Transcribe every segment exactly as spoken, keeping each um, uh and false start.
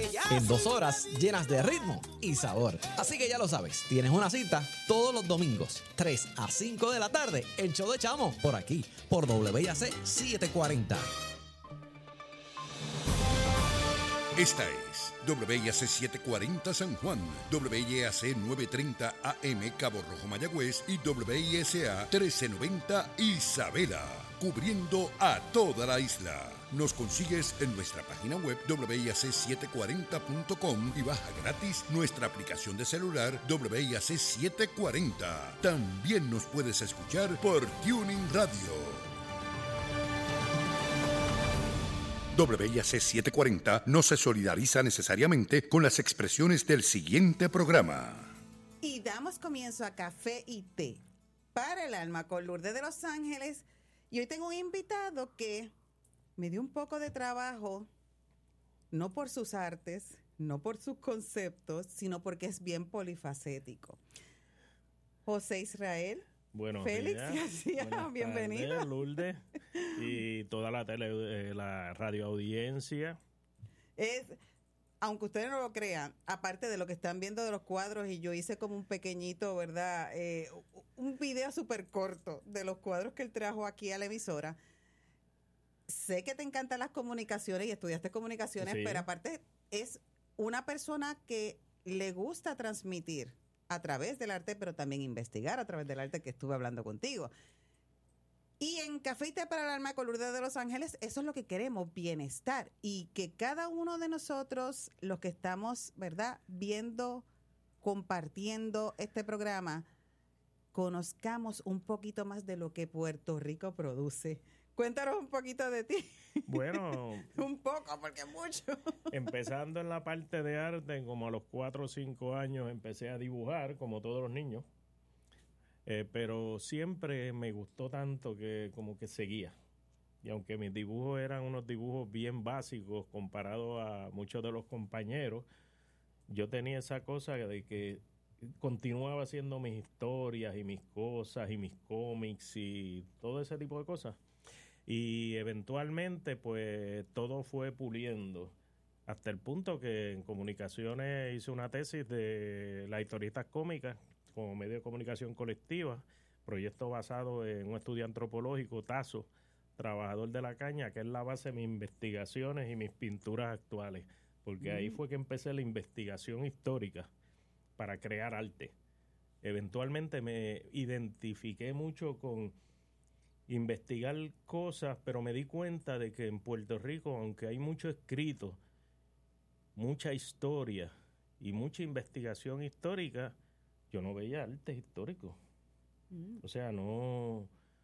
en dos horas llenas de ritmo y sabor. Así que ya lo sabes, tienes una cita todos los domingos, tres a cinco de la tarde, el show de Chamo, por aquí, por W I A C setecientos cuarenta. Esta es W I A C setecientos cuarenta San Juan, W I A C novecientos treinta A M Cabo Rojo Mayagüez y W I S A trece noventa Isabela, cubriendo a toda la isla. Nos consigues en nuestra página web W I A C setecientos cuarenta punto com y baja gratis nuestra aplicación de celular W I A C setecientos cuarenta. También nos puedes escuchar por Tuning Radio. W I A C setecientos cuarenta no se solidariza necesariamente con las expresiones del siguiente programa. Y damos comienzo a Café y Té para el alma con Lourdes de Los Ángeles. Y hoy tengo un invitado que me dio un poco de trabajo, no por sus artes, no por sus conceptos, sino porque es bien polifacético. José Israel. Buenos Félix días. García, Buenas bienvenido. tardes, Lourdes, y toda la tele, eh, la radio audiencia. Es, aunque ustedes no lo crean, aparte de lo que están viendo de los cuadros, y yo hice como un pequeñito, ¿verdad? Eh, un video súper corto de los cuadros que él trajo aquí a la emisora. Sé que te encantan las comunicaciones y estudiaste comunicaciones, Sí. pero aparte es una persona que le gusta transmitir a través del arte, pero también investigar a través del arte, que estuve hablando contigo. Y en Café y Té para el Alma con Lourdes de Los Ángeles, eso es lo que queremos, bienestar. Y que cada uno de nosotros, los que estamos, ¿verdad?, viendo, compartiendo este programa, conozcamos un poquito más de lo que Puerto Rico produce. Cuéntanos un poquito de ti. Bueno, un poco, porque mucho. empezando en la parte de arte, como a los cuatro o cinco años empecé a dibujar, como todos los niños, eh, pero siempre me gustó tanto que como que seguía. Y aunque mis dibujos eran unos dibujos bien básicos comparados a muchos de los compañeros, yo tenía esa cosa de que continuaba haciendo mis historias y mis cosas y mis cómics y todo ese tipo de cosas. Y eventualmente, pues, todo fue puliendo. Hasta el punto que en comunicaciones hice una tesis de las historietas cómicas como medio de comunicación colectiva, proyecto basado en un estudio antropológico, Tazo, trabajador de la caña, que es la base de mis investigaciones y mis pinturas actuales. Porque mm. ahí fue que empecé la investigación histórica para crear arte. Eventualmente me identifiqué mucho con investigar cosas, pero me di cuenta de que en Puerto Rico, aunque hay mucho escrito, mucha historia y mucha investigación histórica, yo no veía arte histórico. Mm. O sea, no,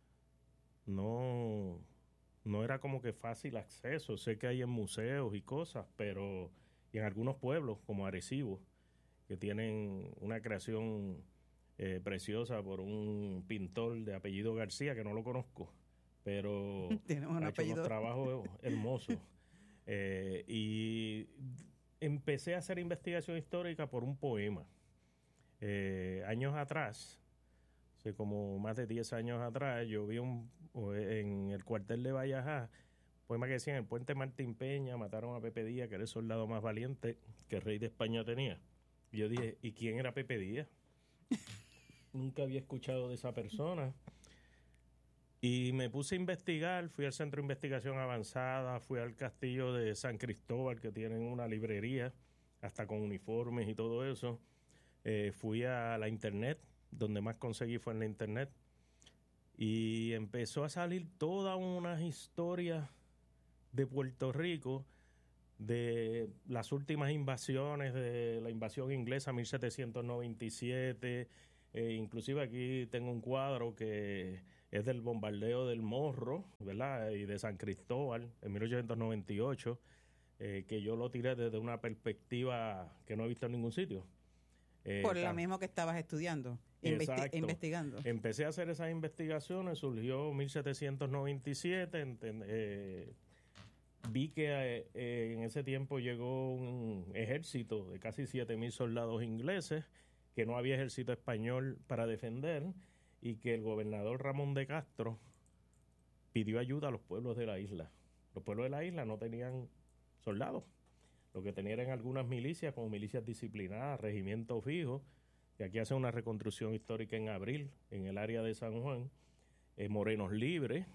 no, no era como que fácil acceso. Sé que hay en museos y cosas, pero y en algunos pueblos como Arecibo, que tienen una creación Eh, preciosa por un pintor de apellido García, que no lo conozco, pero tiene un ha apellido. hecho unos trabajos hermosos. Eh, y empecé a hacer investigación histórica por un poema. Eh, años atrás, hace como más de diez años atrás, yo vi un en el cuartel de Vallajá, un poema que decía: en el puente Martín Peña mataron a Pepe Díaz, que era el soldado más valiente que el rey de España tenía. Y yo dije, ¿y quién era Pepe Díaz? Nunca había escuchado de esa persona. Y me puse a investigar, fui al Centro de Investigación Avanzada, fui al Castillo de San Cristóbal, que tienen una librería, hasta con uniformes y todo eso. Eh, fui a la internet, donde más conseguí fue en la internet. Y empezó a salir toda una historia de Puerto Rico, de las últimas invasiones, de la invasión inglesa mil setecientos noventa y siete. Eh, inclusive aquí tengo un cuadro que es del bombardeo del Morro, ¿verdad? Y de San Cristóbal en mil ochocientos noventa y ocho, eh, que yo lo tiré desde una perspectiva que no he visto en ningún sitio. Eh, Por lo mismo que estabas estudiando, investi- investigando. Empecé a hacer esas investigaciones, surgió mil setecientos noventa y siete, ent- eh, vi que eh, en ese tiempo llegó un ejército de casi siete mil soldados ingleses, que no había ejército español para defender, y que el gobernador Ramón de Castro pidió ayuda a los pueblos de la isla. Los pueblos de la isla no tenían soldados. Lo que tenían eran algunas milicias, como milicias disciplinadas, regimientos fijos, que aquí hacen una reconstrucción histórica en abril, en el área de San Juan, eh, morenos libres,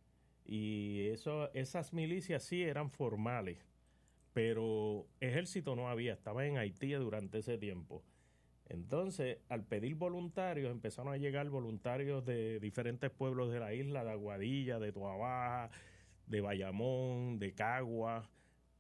y eso, esas milicias sí eran formales, pero ejército no había, estaba en Haití durante ese tiempo. Entonces, al pedir voluntarios, empezaron a llegar voluntarios de diferentes pueblos de la isla, de Aguadilla, de Toa Baja, de Bayamón, de Cagua,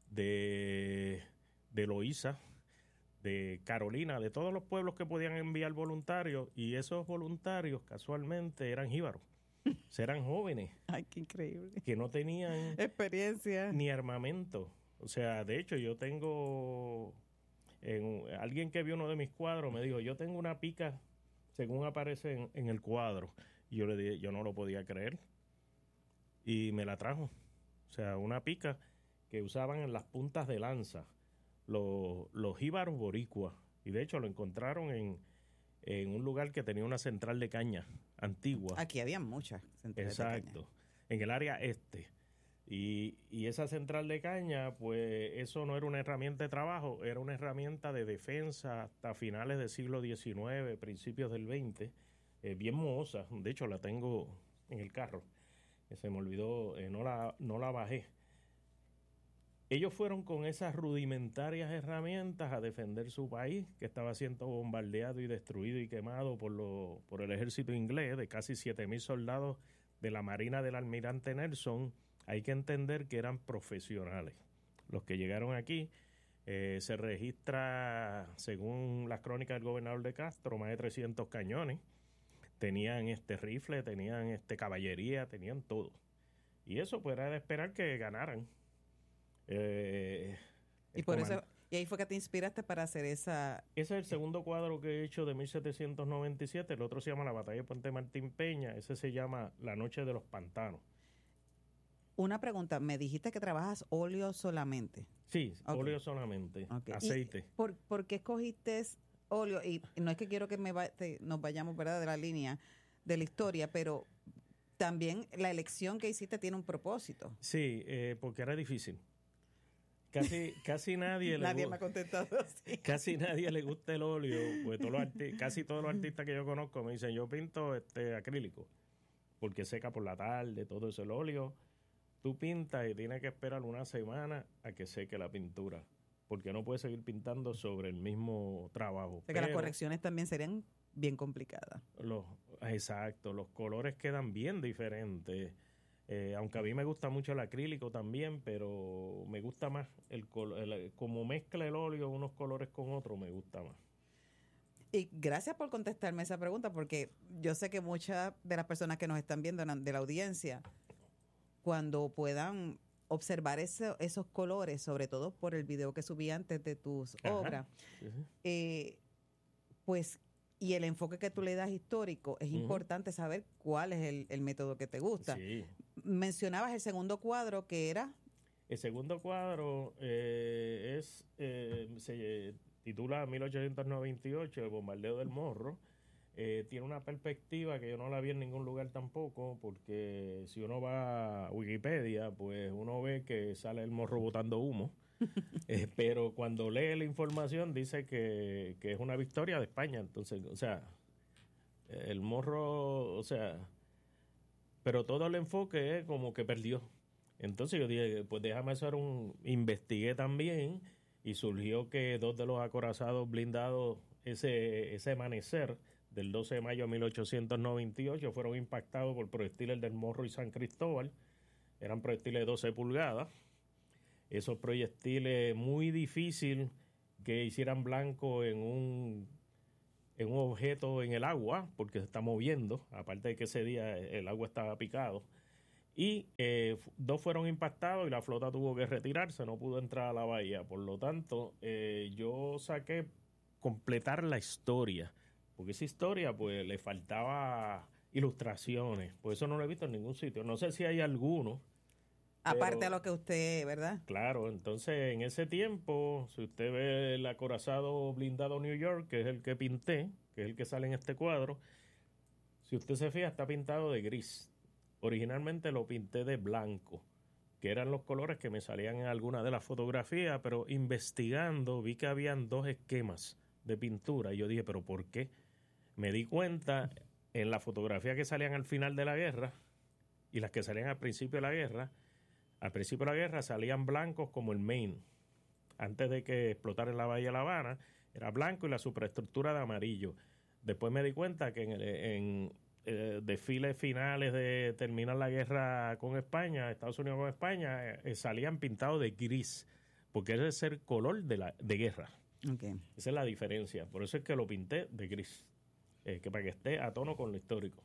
de, de Loíza, de Carolina, de todos los pueblos que podían enviar voluntarios, y esos voluntarios casualmente eran jíbaros, o sea, eran jóvenes. Ay, qué increíble. Que no tenían experiencia ni armamento. O sea, de hecho, yo tengo... En, alguien que vio uno de mis cuadros me dijo, yo tengo una pica según aparece en, en el cuadro. Y yo le dije, yo no lo podía creer. Y me la trajo. O sea, una pica que usaban en las puntas de lanza los, los jíbaros boricuas. Y de hecho lo encontraron en, en un lugar que tenía una central de caña antigua. Aquí había muchas centrales Exacto, de caña. En el área este. Y, y esa central de caña, pues eso no era una herramienta de trabajo, era una herramienta de defensa hasta finales del siglo diecinueve, principios del veinte, eh, bien mohosa. De hecho, la tengo en el carro, que se me olvidó, eh, no, la, no la bajé. Ellos fueron con esas rudimentarias herramientas a defender su país, que estaba siendo bombardeado y destruido y quemado por, lo, por el ejército inglés, de casi siete mil soldados de la marina del almirante Nelson. Hay que entender que eran profesionales. Los que llegaron aquí, eh, se registra, según las crónicas del gobernador de Castro, más de trescientos cañones. Tenían este rifle, tenían este caballería, tenían todo. Y eso pues era de esperar que ganaran. Eh, y por comand- eso y ahí fue que te inspiraste para hacer esa... Ese es el segundo cuadro que he hecho de mil setecientos noventa y siete. El otro se llama La Batalla de Puente Martín Peña. Ese se llama La Noche de los Pantanos. Una pregunta, me dijiste que trabajas óleo solamente. Sí, okay. óleo solamente, okay. aceite. Por, ¿Por qué escogiste óleo? Y no es que quiero que me va, te, nos vayamos, ¿verdad?, de la línea de la historia, pero también la elección que hiciste tiene un propósito. Sí, eh, porque era difícil. Casi, casi nadie, nadie le me ha contestado así. Casi nadie le gusta el óleo, pues todos los arti- casi todos los artistas que yo conozco me dicen, yo pinto este acrílico, porque seca por la tarde, todo eso, el óleo. Tú pintas y tienes que esperar una semana a que seque la pintura, porque no puedes seguir pintando sobre el mismo trabajo. O sea que las correcciones también serían bien complicadas. Los, exacto, los colores quedan bien diferentes. Eh, aunque a mí me gusta mucho el acrílico también, pero me gusta más el, el como mezcla el óleo unos colores con otros, me gusta más. Y gracias por contestarme esa pregunta, porque yo sé que muchas de las personas que nos están viendo de la audiencia, cuando puedan observar ese, esos colores, sobre todo por el video que subí antes de tus Ajá. obras, uh-huh. eh, pues, y el enfoque que tú le das histórico, es uh-huh. importante saber cuál es el, el método que te gusta. Sí. Mencionabas el segundo cuadro, que era... El segundo cuadro eh, es eh, se titula mil ochocientos noventa y ocho, el bombardeo del Morro. Eh, tiene una perspectiva que yo no la vi en ningún lugar tampoco, porque si uno va a Wikipedia, pues uno ve que sale el Morro botando humo, eh, pero cuando lee la información dice que, que es una victoria de España. Entonces, o sea, el Morro, o sea, pero todo el enfoque es como que perdió. Entonces yo dije, pues déjame hacer un... Investigué también y surgió que dos de los acorazados blindados ese, ese amanecer del doce de mayo de mil ochocientos noventa y ocho fueron impactados por proyectiles del Morro y San Cristóbal. Eran proyectiles de doce pulgadas. Esos proyectiles muy difícil que hicieran blanco en un, en un objeto en el agua, porque se está moviendo, aparte de que ese día el agua estaba picado. Y eh, dos fueron impactados y la flota tuvo que retirarse, no pudo entrar a la bahía. Por lo tanto, eh, yo saqué completar la historia, porque esa historia pues le faltaba ilustraciones, por eso no lo he visto en ningún sitio. No sé si hay alguno. Aparte a lo que usted, ¿verdad? Claro, entonces en ese tiempo, si usted ve el acorazado blindado New York, que es el que pinté, que es el que sale en este cuadro, si usted se fija está pintado de gris. Originalmente lo pinté de blanco, que eran los colores que me salían en algunas de las fotografías, pero investigando vi que habían dos esquemas de pintura y yo dije, ¿pero por qué? Me di cuenta en la fotografía que salían al final de la guerra y las que salían al principio de la guerra. Al principio de la guerra salían blancos como el Maine. Antes de que explotara en la Bahía de La Habana, era blanco y la superestructura de amarillo. Después me di cuenta que en, en eh, desfiles finales de terminar la guerra con España, Estados Unidos con España, eh, salían pintados de gris, porque ese es el color de, la, de guerra. Okay. Esa es la diferencia. Por eso es que lo pinté de gris, eh, que para que esté a tono con lo histórico.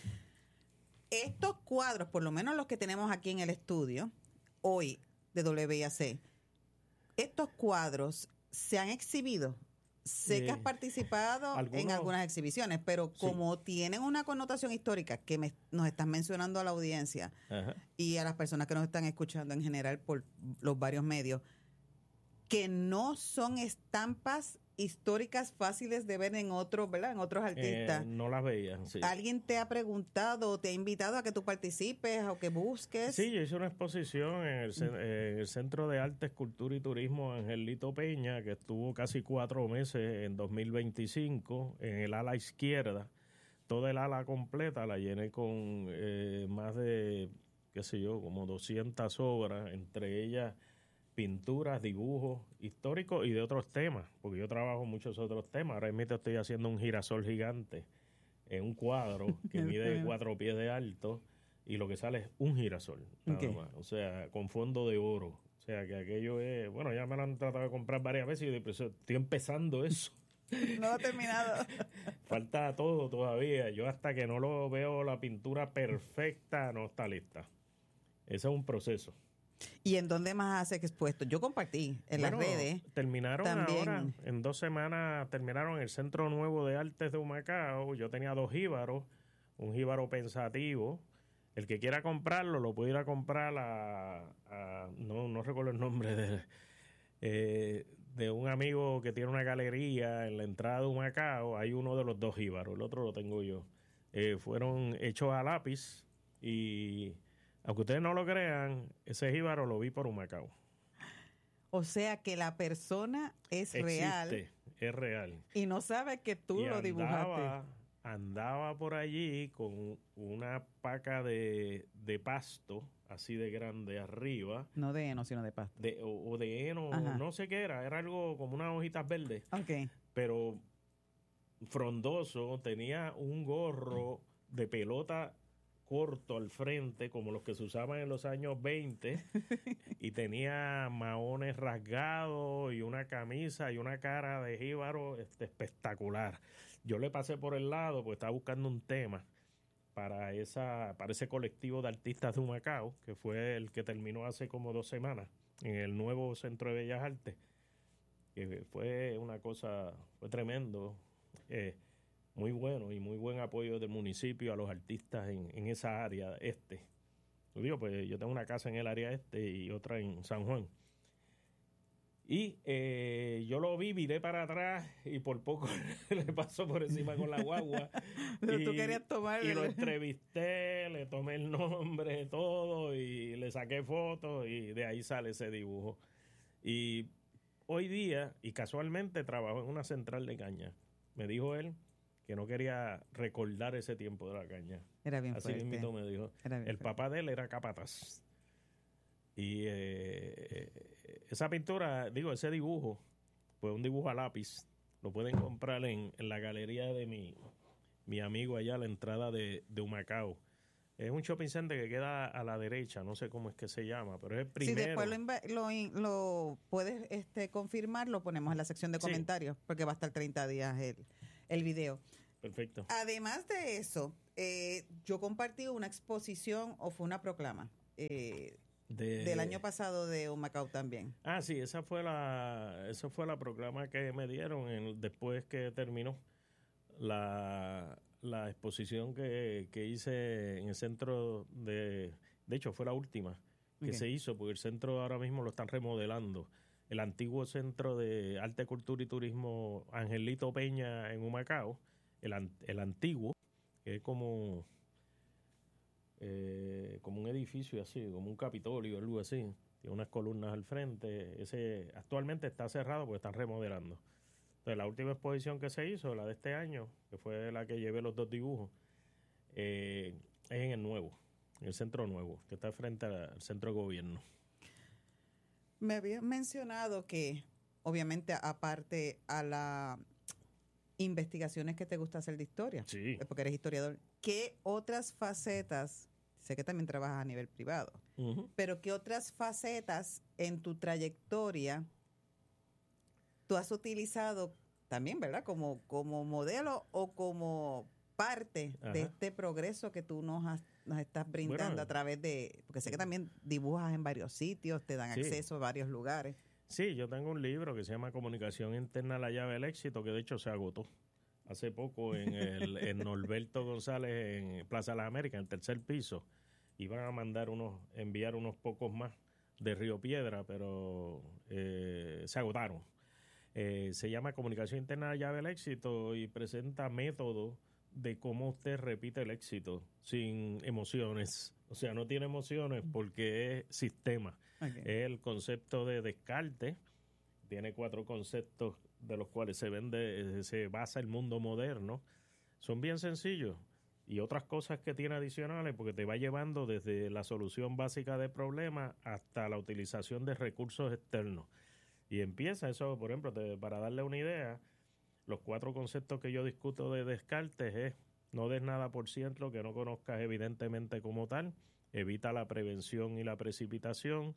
Estos cuadros, por lo menos los que tenemos aquí en el estudio, hoy de W I A C, estos cuadros se han exhibido. Sé Eh, que has participado algunos, en algunas exhibiciones, pero como sí. tienen una connotación histórica que me, nos estás mencionando a la audiencia Ajá. y a las personas que nos están escuchando en general por los varios medios, que no son estampas históricas fáciles de ver en otros, ¿verdad? En otros artistas. Eh, no las veía, sí. ¿Alguien te ha preguntado o te ha invitado a que tú participes o que busques? Sí, yo hice una exposición en el, en el Centro de Artes, Cultura y Turismo Angelito Peña, que estuvo casi cuatro meses en dos mil veinticinco, en el ala izquierda. Toda el ala completa la llené con eh, más de, qué sé yo, como doscientas obras, entre ellas pinturas, dibujos históricos y de otros temas, porque yo trabajo muchos otros temas. Ahora mismo estoy haciendo un girasol gigante en un cuadro que mide cuatro pies de alto y lo que sale es un girasol, nada Okay. más. O sea, con fondo de oro. O sea, que aquello es... Bueno, ya me lo han tratado de comprar varias veces y yo digo, estoy empezando eso. No lo he terminado. Falta todo todavía. Yo hasta que no lo veo la pintura perfecta, no está lista. Ese es un proceso. ¿Y en dónde más has expuesto? Yo compartí en Bueno, las redes. Terminaron también. ahora, en dos semanas terminaron en el Centro Nuevo de Artes de Humacao. Yo tenía dos jíbaros, un jíbaro pensativo. El que quiera comprarlo lo puede ir a comprar a, a no, no recuerdo el nombre de, eh, de un amigo que tiene una galería en la entrada de Humacao. Hay uno de los dos jíbaros, el otro lo tengo yo. Eh, fueron hechos a lápiz y... Aunque ustedes no lo crean, ese jíbaro lo vi por Humacao. O sea que la persona es Existe, real es real. y no sabe que tú Y lo dibujaste. andaba, andaba por allí con una paca de, de pasto, así de grande arriba, No de heno, sino de pasto. de, o, o de heno, Ajá. no sé qué era, era algo como unas hojitas verdes, Ok. pero frondoso, tenía un gorro de pelota corto al frente, como los que se usaban en los años veinte, y tenía maones rasgados y una camisa y una cara de jíbaro este, espectacular. Yo le pasé por el lado porque estaba buscando un tema para, esa, para ese colectivo de artistas de Humacao, que fue el que terminó hace como dos semanas en el nuevo Centro de Bellas Artes, que fue una cosa, fue tremendo. Eh, muy bueno y muy buen apoyo del municipio a los artistas en, en esa área este. Lo digo, pues yo tengo una casa en el área este y otra en San Juan. Y eh, yo lo vi, miré para atrás y por poco le pasó por encima con la guagua. Pero y, tú querías tomar... y lo entrevisté, le tomé el nombre, todo, y le saqué fotos y de ahí sale ese dibujo. Y hoy día, y casualmente trabajo en una central de caña. Me dijo él que no quería recordar ese tiempo de la caña. Era bien Así fuerte. mismo me dijo. Era bien El fuerte. papá de él era capataz. Y eh, esa pintura, digo, ese dibujo, pues un dibujo a lápiz, lo pueden comprar en, en la galería de mi, mi amigo allá a la entrada de, de Humacao. Es un shopping center que queda a la derecha, no sé cómo es que se llama, pero es el primero. Si después lo, inva- lo, in- lo puedes este, confirmar, lo ponemos en la sección de Sí. comentarios, porque va a estar treinta días el, el video. Perfecto. Además de eso, eh, yo compartí una exposición o fue una proclama eh, De- del año pasado de Humacao también. Ah, sí, esa fue la, esa fue la proclama que me dieron en- después que terminó la, la exposición que, que hice en el centro de, de hecho fue la última que Ok. se hizo, porque el centro ahora mismo lo están remodelando. El antiguo Centro de Arte, Cultura y Turismo Angelito Peña en Humacao, el, an- el antiguo, que es como eh, como un edificio así, como un Capitolio, algo así. Tiene unas columnas al frente. Ese actualmente está cerrado porque están remodelando. Entonces, la última exposición que se hizo, la de este año, que fue la que llevé los dos dibujos, eh, es en el nuevo, en el centro nuevo, que está frente al centro de gobierno. Me habías mencionado que, obviamente, aparte a las investigaciones que te gusta hacer de historia, Sí. porque eres historiador, ¿qué otras facetas, sé que también trabajas a nivel privado, Uh-huh. pero qué otras facetas en tu trayectoria tú has utilizado también, ¿verdad? Como, como modelo o como parte Ajá. de este progreso que tú nos, has- nos estás brindando Bueno, a través de, porque sé que también dibujas en varios sitios, te dan Sí. acceso a varios lugares. Sí, yo tengo un libro que se llama Comunicación Interna, la llave del éxito, que de hecho se agotó hace poco en el en Norberto González en Plaza de las Américas, en el tercer piso. Iban a mandar unos, enviar unos pocos más de Río Piedra, pero eh, se agotaron. Eh, se llama Comunicación Interna, la llave del éxito y presenta métodos de cómo usted repite el éxito sin emociones. O sea, no tiene emociones porque es sistema. Okay. Es el concepto de Descartes. Tiene cuatro conceptos de los cuales se vende, se basa el mundo moderno. Son bien sencillos. Y otras cosas que tiene adicionales porque te va llevando desde la solución básica de problemas hasta la utilización de recursos externos. Y empieza eso, por ejemplo, te, para darle una idea, los cuatro conceptos que yo discuto de Descartes es: no des nada por cierto que no conozcas evidentemente como tal, evita la prevención y la precipitación,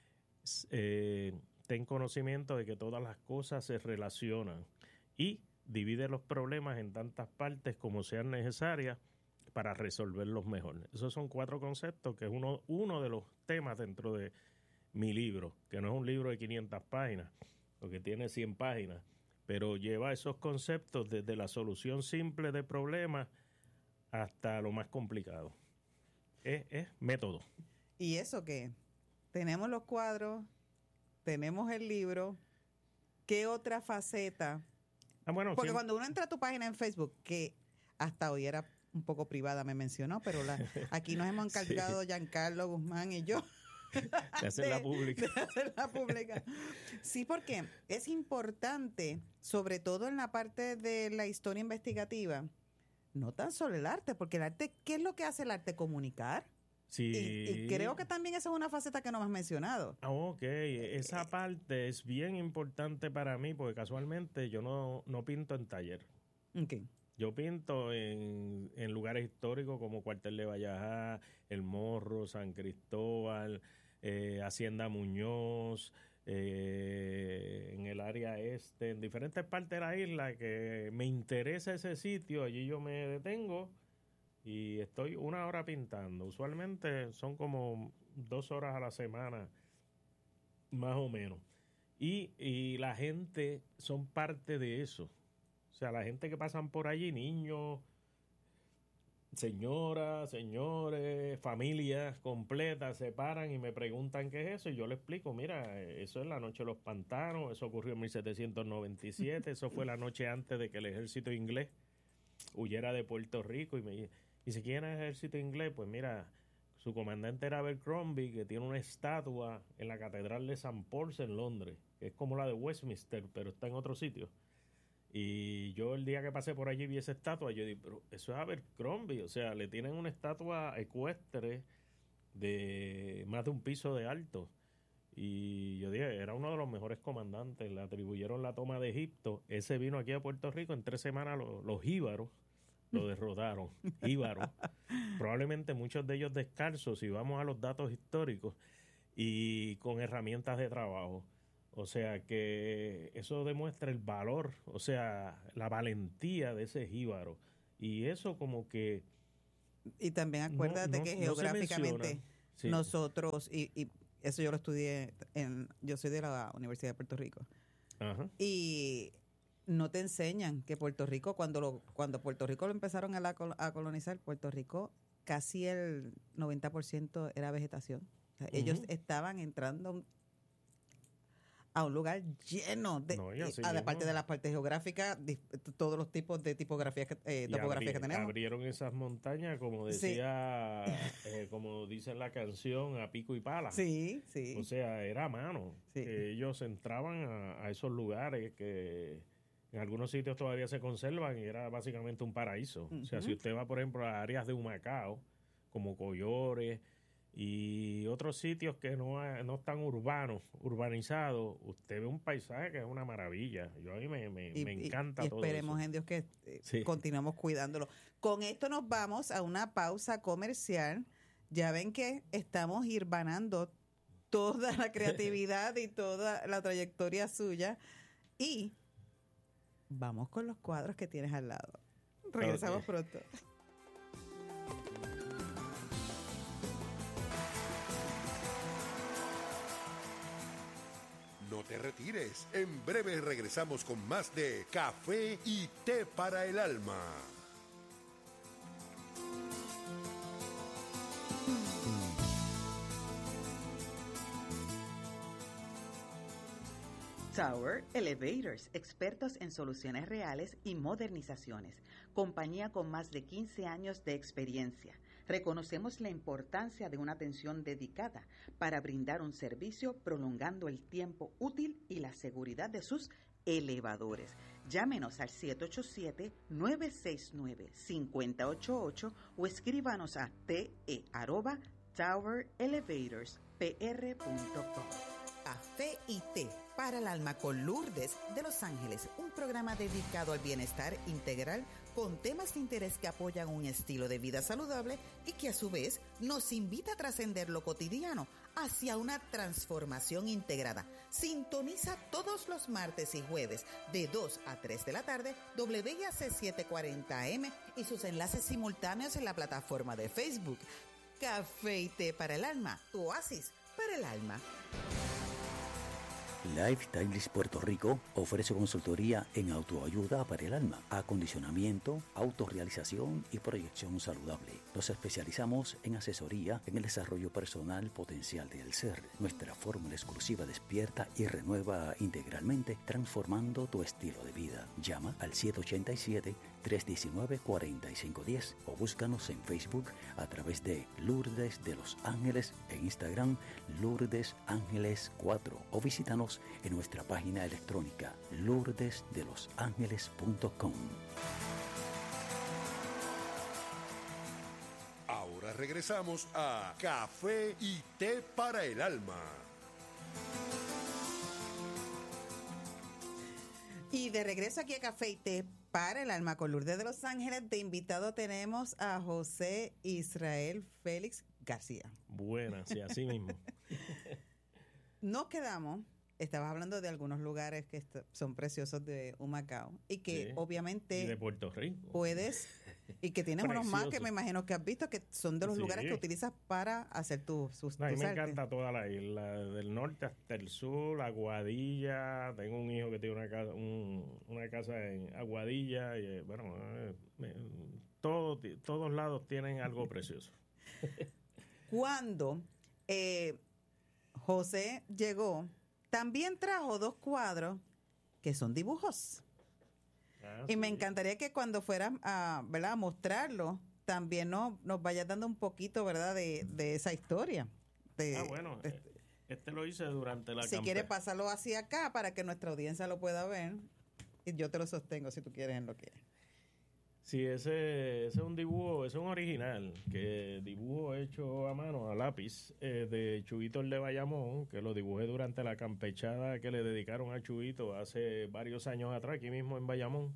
eh, ten conocimiento de que todas las cosas se relacionan y divide los problemas en tantas partes como sean necesarias para resolverlos mejor. Esos son cuatro conceptos que es uno, uno de los temas dentro de mi libro, que no es un libro de quinientas páginas, porque tiene cien páginas, pero lleva esos conceptos desde la solución simple de problemas hasta lo más complicado. Es, es método. ¿Y eso qué? Tenemos los cuadros, tenemos el libro, ¿qué otra faceta? Ah, bueno, Porque siempre, cuando uno entra a tu página en Facebook, que hasta hoy era un poco privada, me mencionó, pero la, aquí nos hemos encargado Sí. Giancarlo Guzmán y yo de hacer la pública. de hacerla pública. Sí, porque es importante, sobre todo en la parte de la historia investigativa, no tan solo el arte, porque el arte, ¿qué es lo que hace el arte? Comunicar. Sí. Y, y creo que también esa es una faceta que no me has mencionado. Ah, ok, esa parte es bien importante para mí porque casualmente yo no, no pinto en taller. Okay. Yo pinto en, en lugares históricos como Cuartel de Vallajá, El Morro, San Cristóbal, eh, Hacienda Muñoz, eh, en el área este, en diferentes partes de la isla que me interesa ese sitio, allí yo me detengo y estoy una hora pintando. Usualmente son como dos horas a la semana, más o menos. Y, y la gente son parte de eso. O sea, la gente que pasan por allí, niños, señoras, señores, familias completas, se paran y me preguntan qué es eso y yo les explico, mira, eso es la noche de los pantanos, eso ocurrió en mil setecientos noventa y siete, eso fue la noche antes de que el ejército inglés huyera de Puerto Rico y me dice, ¿quién es el ejército inglés? Pues mira, su comandante era Abercrombie, que tiene una estatua en la Catedral de San Paul's en Londres, que es como la de Westminster, pero está en otro sitio. Y yo el día que pasé por allí vi esa estatua, yo dije, pero eso es Abercrombie, o sea, le tienen una estatua ecuestre de más de un piso de alto. Y yo dije, era uno de los mejores comandantes, le atribuyeron la toma de Egipto, ese vino aquí a Puerto Rico, en tres semanas los, los jíbaros lo derrotaron, jíbaros, probablemente muchos de ellos descalzos, si vamos a los datos históricos, y con herramientas de trabajo. O sea que eso demuestra el valor, o sea, la valentía de ese jíbaro. Y eso como que... Y también acuérdate no, no, que no geográficamente sí. nosotros, y, y eso yo lo estudié, en yo soy de la Universidad de Puerto Rico, Ajá. y no te enseñan que Puerto Rico, cuando lo cuando Puerto Rico lo empezaron a, la, a colonizar, Puerto Rico casi el noventa por ciento era vegetación. O sea, uh-huh. Ellos estaban entrando a un lugar lleno de, No, y así a la mismo. parte de la parte geográfica, di- todos los tipos de tipografías que, eh, Y topografías abri- que tenemos. abrieron esas montañas, como Sí. decía, eh, como dice la canción, a pico y pala. Sí, sí. O sea, era a mano. Sí. Que ellos entraban a, a esos lugares que en algunos sitios todavía se conservan y era básicamente un paraíso. O sea, Ujú. si usted va, por ejemplo, a áreas de Humacao, como Collores y otros sitios que no, ha- no están urbanos, urbanizados, usted ve un paisaje que es una maravilla. Yo a mí me, me, y, me y- encanta y todo esperemos eso. en Dios que eh, Sí. continuemos cuidándolo. Con esto nos vamos a una pausa comercial. Ya ven que estamos irbanando toda la creatividad y toda la trayectoria suya. Y vamos con los cuadros que tienes al lado. Regresamos Ok. pronto. No te retires. En breve regresamos con más de Café y Té para el Alma. Tower Elevators, expertos en soluciones reales y modernizaciones. Compañía con más de quince años de experiencia. Reconocemos la importancia de una atención dedicada para brindar un servicio prolongando el tiempo útil y la seguridad de sus elevadores. Llámenos al siete ocho siete, nueve seis nueve, cinco cero ocho ocho o escríbanos a te arroba tower elevators p r punto com. Café y té para el alma con Lourdes de Los Ángeles, un programa dedicado al bienestar integral con temas de interés que apoyan un estilo de vida saludable y que a su vez nos invita a trascender lo cotidiano hacia una transformación integrada. Sintoniza todos los martes y jueves de dos a tres de la tarde W I A C setecientos cuarenta A M y sus enlaces simultáneos en la plataforma de Facebook. Café y té para el alma, tu oasis para el alma. Lifestyles Puerto Rico ofrece consultoría en autoayuda para el alma, acondicionamiento, autorrealización y proyección saludable. Nos especializamos en asesoría en el desarrollo personal potencial del ser. Nuestra fórmula exclusiva despierta y renueva integralmente, transformando tu estilo de vida. Llama al siete ocho siete, tres uno nueve, cuatro cinco uno cero o búscanos en Facebook a través de Lourdes de Los Ángeles, en Instagram Lourdes Ángeles cuatro o visítanos en nuestra página electrónica lourdes de los ángeles punto com. Ahora regresamos a Café y Té para el Alma. Y de regreso aquí a Café y Té para el alma con Lourdes de Los Ángeles, de invitado tenemos a José Israel Félix García. Buenas, sí, así mismo. Nos quedamos, estabas hablando de algunos lugares que est- son preciosos de Humacao y que Sí. obviamente Y de Puerto Rico. puedes, y que tienes unos más que Precioso. me imagino que has visto que son de los Sí. lugares que utilizas para hacer tus sus No, a mí tus me artes. encanta toda la isla, del norte hasta el sur, Aguadilla. Tengo un hijo que tiene una casa, un- una casa en Aguadilla. Y, eh, bueno, eh, me- todo, ti- todos lados tienen algo precioso. Cuando eh, José llegó, también trajo dos cuadros que son dibujos. Ah, Y me sí. encantaría que cuando fueras a, ¿verdad?, a mostrarlo, también no, nos vayas dando un poquito, ¿verdad?, de, de esa historia. De- Ah, bueno, de- eh, este lo hice durante la si campe- quieres pasarlo hacia acá para que nuestra audiencia lo pueda ver. Y yo te lo sostengo si tú quieres en lo que. Sí, ese, ese es un dibujo, ese es un original, que dibujo hecho a mano, a lápiz, eh, de Chuito el de Bayamón, que lo dibujé durante la campechada que le dedicaron a Chuito hace varios años atrás, aquí mismo en Bayamón.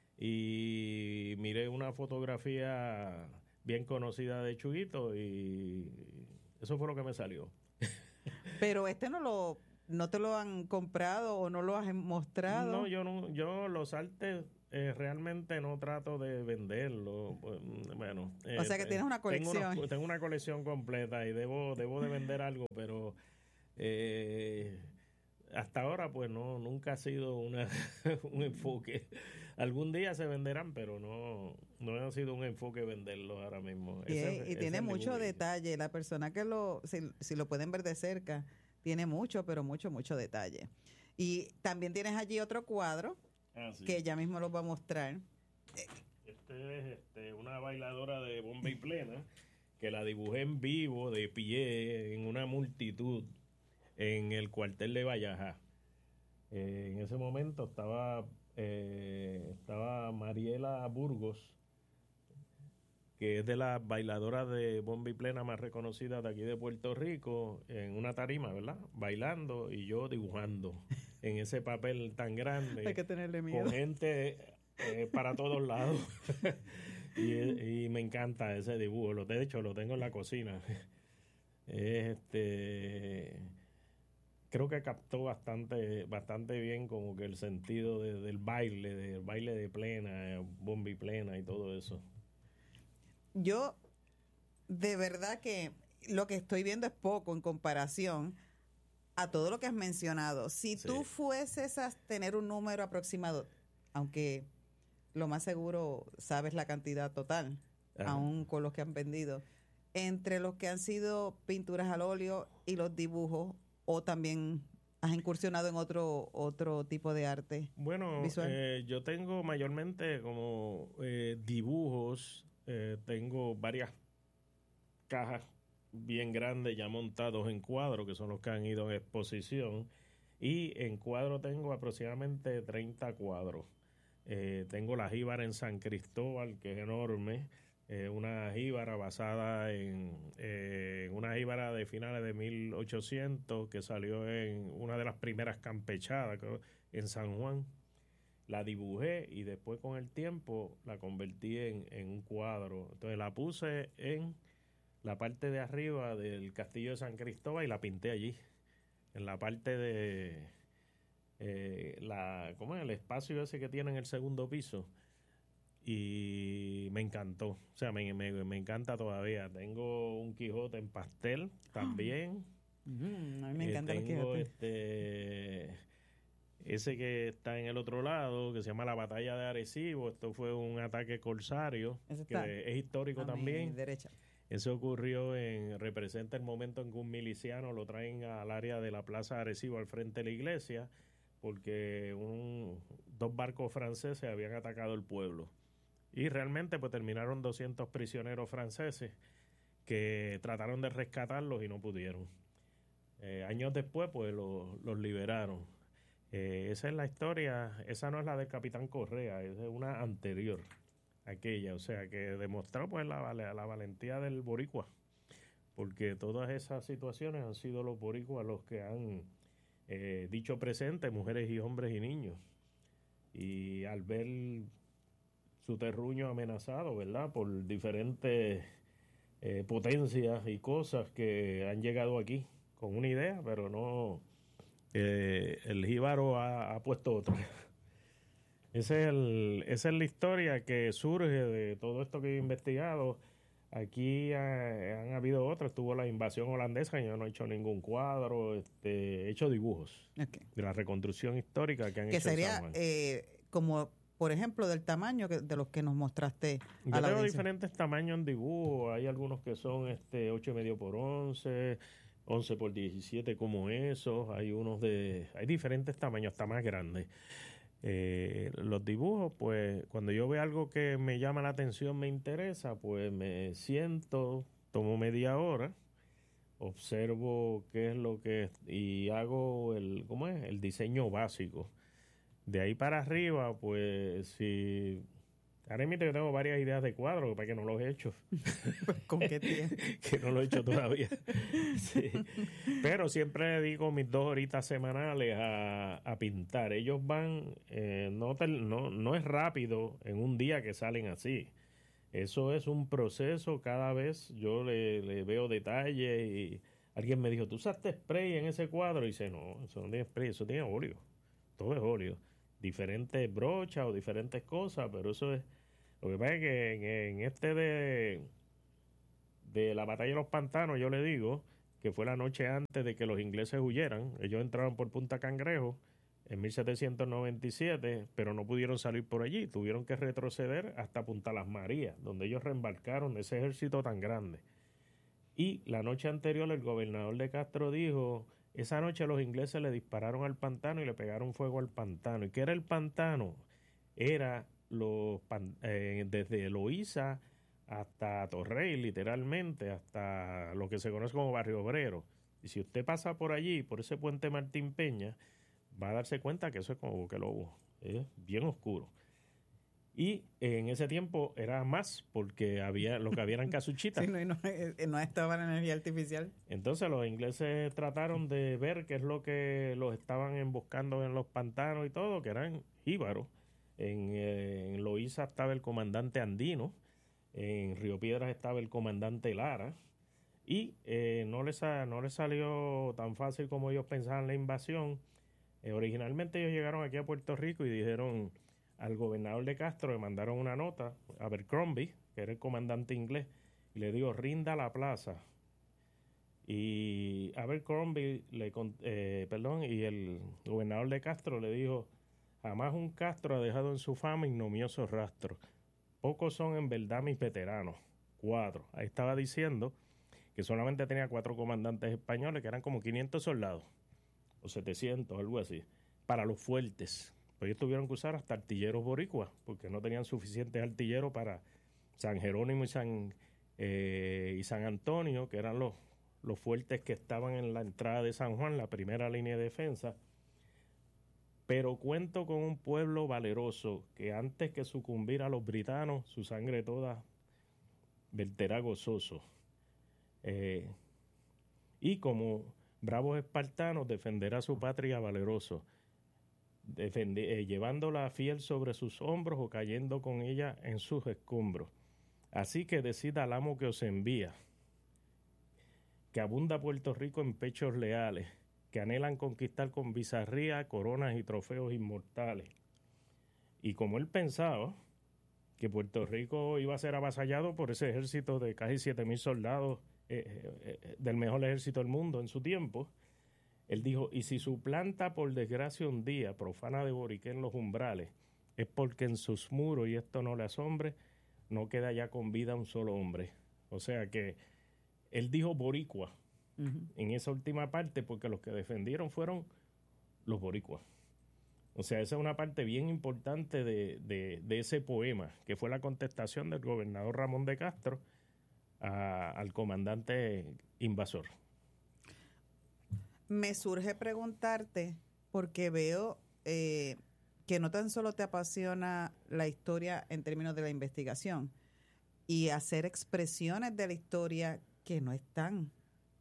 Y miré una fotografía bien conocida de Chuito y eso fue lo que me salió. Pero este no lo no te lo han comprado o no lo has mostrado. No, yo no, yo los artes eh, realmente no trato de venderlos. Pues, bueno, O sea que tienes una Tengo, una- colección. tengo una colección completa y debo, debo de vender algo, pero eh, hasta ahora pues no, nunca ha sido una, un enfoque. Algún día se venderán, pero no, no ha sido un enfoque venderlos ahora mismo. Y, Ese- y ese tiene es el mucho dibujo. detalle. La persona que lo, si, si lo pueden ver de cerca, tiene mucho, pero mucho, mucho detalle. Y también tienes allí otro cuadro Ah, sí. que ya mismo los va a mostrar. Este es este, una bailadora de bomba y plena que la dibujé en vivo, de pie, en una multitud, en el cuartel de Vallajá. Eh, en ese momento estaba, eh, estaba Mariela Burgos, que es de las bailadoras de bomba y plena más reconocidas de aquí de Puerto Rico, en una tarima, ¿verdad? Bailando y yo dibujando en ese papel tan grande. Hay que tenerle miedo. Con gente eh, para todos lados. y, y me encanta ese dibujo. Lo, de hecho, lo tengo en la cocina. Este, creo que captó bastante, bastante bien como que el sentido de, del baile, del baile de plena, bomba y plena y todo eso. Yo, de verdad que lo que estoy viendo es poco en comparación a todo lo que has mencionado. Si Sí. tú fueses a tener un número aproximado, aunque lo más seguro sabes la cantidad total, Ajá. aún con los que han vendido, entre los que han sido pinturas al óleo y los dibujos, o también has incursionado en otro otro tipo de arte. Bueno, visual. eh, yo tengo mayormente como eh, dibujos, eh, tengo varias cajas bien grandes ya montados en cuadro, que son los que han ido en exposición, y en cuadro tengo aproximadamente treinta cuadros. Eh, tengo la jíbara en San Cristóbal, que es enorme, eh, una jíbara basada en eh, una jíbara de finales de mil ochocientos que salió en una de las primeras campechadas creo, en San Juan. La dibujé y después con el tiempo la convertí en, en un cuadro. Entonces la puse en la parte de arriba del castillo de San Cristóbal y la pinté allí, en la parte de eh, la, ¿cómo es? El espacio ese que tiene en el segundo piso. Y me encantó, o sea, me, me, me encanta todavía. Tengo un Quijote en pastel también. Mm, a mí me Eh, encanta el tengo Quijote. este ese que está en el otro lado, que se llama la Batalla de Arecibo. Esto fue un ataque corsario, Ese que está es histórico a mi también. derecha. Eso ocurrió en, representa el momento en que un miliciano lo traen al área de la Plaza de Arecibo, al frente de la iglesia, porque un, dos barcos franceses habían atacado el pueblo. Y realmente pues terminaron doscientos prisioneros franceses que trataron de rescatarlos y no pudieron. Eh, años después pues lo, los liberaron. Eh, esa es la historia, esa no es la del Capitán Correa, esa es una anterior, aquella, o sea que demostró pues la, la, la valentía del boricua, porque todas esas situaciones han sido los boricuas los que han eh, dicho presente, mujeres y hombres y niños, y al ver su terruño amenazado, ¿verdad?, por diferentes eh, potencias y cosas que han llegado aquí con una idea, pero no, eh, el jíbaro ha, ha puesto otra. Ese es el, esa es la historia que surge de todo esto que he investigado. Aquí ha, han habido otros. Estuvo la invasión holandesa, yo no he hecho ningún cuadro, este, he hecho dibujos Okay. de la reconstrucción histórica que han Que hecho en San sería Juan. eh, como, por ejemplo, del tamaño que, de los que nos mostraste Yo a la tengo audiencia. diferentes tamaños en dibujo. Hay algunos que son este ocho y medio por once, once por diecisiete como esos. Hay unos de... Hay diferentes tamaños, hasta más grandes. Eh, los dibujos, pues, cuando yo veo algo que me llama la atención, me interesa, pues me siento, tomo media hora, observo qué es lo que es y hago el, ¿cómo es? El diseño básico. De ahí para arriba, pues, si... Ahora mismo yo tengo varias ideas de cuadros, para que no los he hecho. ¿Con qué tiempo? Que no lo he hecho todavía. Sí. Pero siempre dedico mis dos horitas semanales a, a pintar. Ellos van, eh, no, te- no, no es rápido en un día que salen así. Eso es un proceso. Cada vez yo le, le veo detalles y alguien me dijo, ¿tú usaste spray en ese cuadro? Y dice, no, eso no tiene spray, eso tiene óleo. Todo es óleo. Diferentes brochas o diferentes cosas, pero eso es... Lo que pasa es que en, en este de, de la batalla de los pantanos, yo le digo que fue la noche antes de que los ingleses huyeran. Ellos entraron por Punta Cangrejo en mil setecientos noventa y siete, pero no pudieron salir por allí. Tuvieron que retroceder hasta Punta Las Marías, donde ellos reembarcaron de ese ejército tan grande. Y la noche anterior el gobernador de Castro dijo, esa noche los ingleses le dispararon al pantano y le pegaron fuego al pantano. ¿Y qué era el pantano? Era los pan, eh, desde Loíza hasta Torrey, literalmente, hasta lo que se conoce como Barrio Obrero. Y si usted pasa por allí, por ese puente Martín Peña, va a darse cuenta que eso es como Boquelobo, es bien oscuro. Y en ese tiempo era más, porque había lo que había eran casuchitas. Sí, no, no, no estaba la energía artificial. Entonces los ingleses trataron de ver qué es lo que los estaban emboscando en los pantanos y todo, que eran jíbaros. En, eh, en Loíza estaba el comandante Andino, en Río Piedras estaba el comandante Lara, y eh, no, les, no les salió tan fácil como ellos pensaban la invasión. Eh, originalmente ellos llegaron aquí a Puerto Rico y dijeron al gobernador de Castro, le mandaron una nota a Abercrombie, que era el comandante inglés, y le dijo, rinda la plaza. Y Abercrombie, le, eh, perdón, y el gobernador de Castro le dijo, jamás un Castro ha dejado en su fama ignomiosos rastros. Pocos son en verdad mis veteranos. Cuatro. Ahí estaba diciendo que solamente tenía cuatro comandantes españoles, que eran como quinientos soldados, o setecientos, algo así, para los fuertes. Pues ellos tuvieron que usar hasta artilleros boricuas, porque no tenían suficientes artilleros para San Jerónimo y San, eh, y San Antonio, que eran los, los fuertes que estaban en la entrada de San Juan, la primera línea de defensa. Pero cuento con un pueblo valeroso que antes que sucumbir a los britanos, su sangre toda verterá gozoso. Eh, y como bravos espartanos defenderá su patria valeroso, defende, eh, llevándola fiel sobre sus hombros o cayendo con ella en sus escombros. Así que decida al amo que os envía, que abunda Puerto Rico en pechos leales, que anhelan conquistar con bizarría coronas y trofeos inmortales. Y como él pensaba que Puerto Rico iba a ser avasallado por ese ejército de casi siete mil soldados eh, eh, del mejor ejército del mundo en su tiempo, él dijo, y si suplanta por desgracia un día profana de Boriquén los umbrales, es porque en sus muros, y esto no le asombre, no queda ya con vida un solo hombre. O sea que él dijo boricua uh-huh. en esa última parte, porque los que defendieron fueron los boricuas. O sea, esa es una parte bien importante de, de, de ese poema, que fue la contestación del gobernador Ramón de Castro a, al comandante invasor. Me surge preguntarte, porque veo eh, que no tan solo te apasiona la historia en términos de la investigación y hacer expresiones de la historia que no están,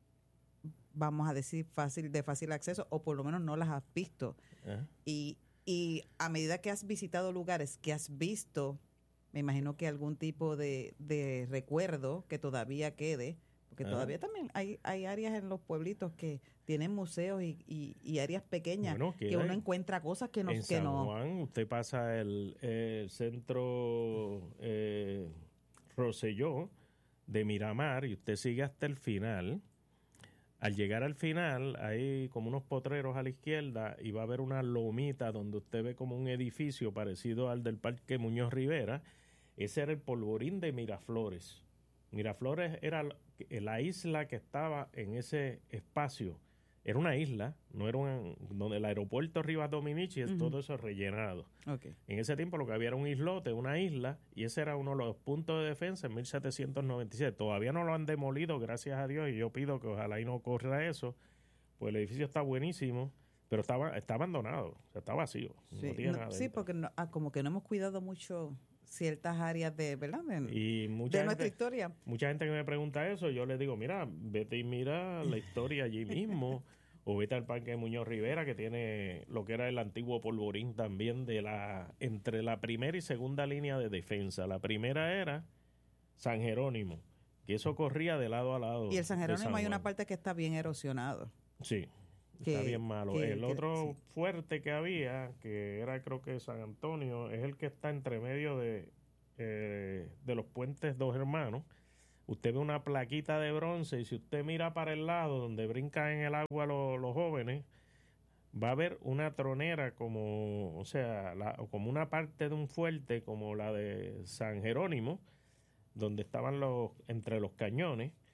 vamos a decir, fácil de fácil acceso, o por lo menos no las has visto. ¿Eh? Y, y a medida que has visitado lugares que has visto, me imagino que algún tipo de, de recuerdo que todavía quede, porque ¿Eh? todavía también hay, hay áreas en los pueblitos que tienen museos y, y, y áreas pequeñas bueno, que, que uno encuentra cosas que no... En que San no... Juan usted pasa el, el centro eh, Rosselló de Miramar y usted sigue hasta el final. Al llegar al final hay como unos potreros a la izquierda y va a haber una lomita donde usted ve como un edificio parecido al del Parque Muñoz Rivera. Ese era el polvorín de Miraflores. Miraflores era la isla que estaba en ese espacio. Era una isla, no era un, donde el aeropuerto Rivas Dominici es uh-huh. todo eso rellenado. Okay. En ese tiempo lo que había era un islote, una isla, y ese era uno de los puntos de defensa en mil setecientos noventa y siete. Todavía no lo han demolido, gracias a Dios, y yo pido que ojalá y no ocurra eso, pues el edificio está buenísimo, pero está, está abandonado, o sea, está vacío. Sí, no tiene no, nada sí porque no, ah, como que no hemos cuidado mucho ciertas áreas de, ¿verdad? De, y mucha de gente, nuestra historia. Mucha gente que me pregunta eso, yo les digo, mira, vete y mira la historia allí mismo. O vete al Parque Muñoz Rivera, que tiene lo que era el antiguo polvorín también de la entre la primera y segunda línea de defensa. La primera era San Jerónimo, que eso corría de lado a lado. Y el San Jerónimo hay una parte que está bien erosionado. Sí, que, está bien malo. Que, el que, otro sí. fuerte que había, que era creo que San Antonio, es el que está entre medio de, eh, de los puentes Dos Hermanos. Usted ve una plaquita de bronce y si usted mira para el lado donde brincan en el agua los, los jóvenes, va a ver una tronera como, o sea, la, como una parte de un fuerte como la de San Jerónimo, donde estaban los entre los cañones,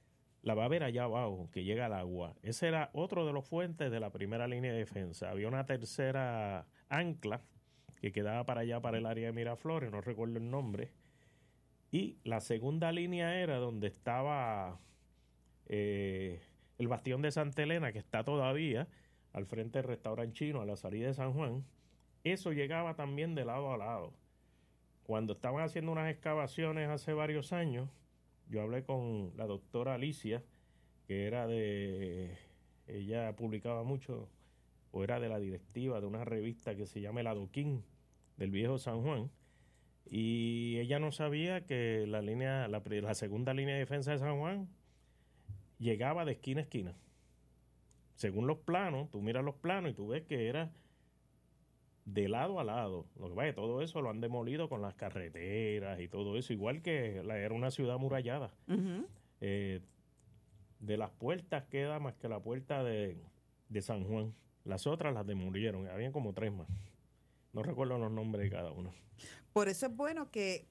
la va a ver allá abajo, que llega al agua. Ese era otro de los fuentes de la primera línea de defensa. Había una tercera ancla que quedaba para allá, para el área de Miraflores, no recuerdo el nombre. Y la segunda línea era donde estaba eh, el bastión de Santa Elena, que está todavía al frente del restaurante chino, a la salida de San Juan. Eso llegaba también de lado a lado. Cuando estaban haciendo unas excavaciones hace varios años, yo hablé con la doctora Alicia, que era de... Ella publicaba mucho, o era de la directiva de una revista que se llama El Adoquín, del viejo San Juan, y ella no sabía que la línea, la, la segunda línea de defensa de San Juan llegaba de esquina a esquina. Según los planos, tú miras los planos y tú ves que era de lado a lado. Lo que pasa es que todo eso lo han demolido con las carreteras y todo eso, igual que la, era una ciudad amurallada. Uh-huh. Eh, de las puertas queda más que la puerta de, de San Juan. Las otras las demolieron, habían como tres más. No recuerdo los nombres de cada una. Por eso es bueno que